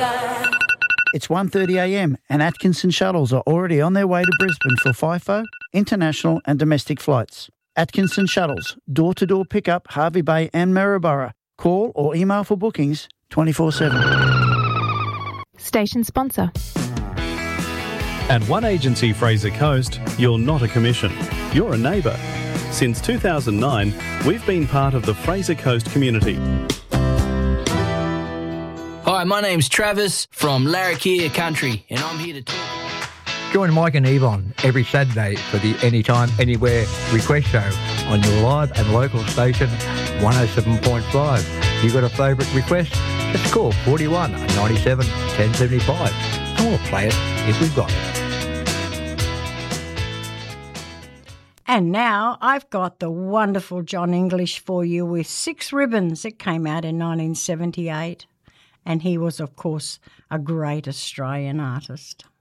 It's 1:30am and Atkinson Shuttles are already on their way to Brisbane for FIFO, international and domestic flights. Atkinson Shuttles, door-to-door pickup, Hervey Bay and Maryborough. Call or email for bookings 24/7. Station sponsor. At One Agency Fraser Coast, you're not a commission. You're a neighbour. Since 2009, we've been part of the Fraser Coast community. Hi, my name's Travis from Larrakia Country, and I'm here to talk. Join Mike and Yvonne every Saturday for the Anytime, Anywhere request show on your live and local station 107.5. You got a favourite request? Just call 41 97 1075 and we'll play it if we've got it. And now I've got the wonderful John English for you with Six Ribbons. It came out in 1978. And he was, of course, a great Australian artist.